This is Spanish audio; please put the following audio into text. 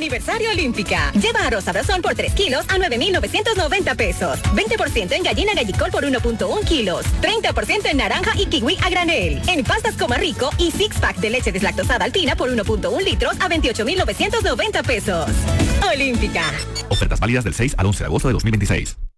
aniversario Olímpica. Lleva arroz Abrazón por 3 kilos a 9,990 pesos. 20% en gallina gallicol por 1.1 kilos. 30% en naranja y kiwi a granel. En pastas Coma Rico y six pack de leche deslactosada Alpina por 1.1 litros a 28,990 pesos. Olímpica. Ofertas válidas del 6 al 11 de agosto de 2026.